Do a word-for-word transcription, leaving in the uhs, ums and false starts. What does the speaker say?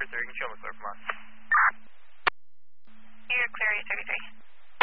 three, you can show me clear, come on.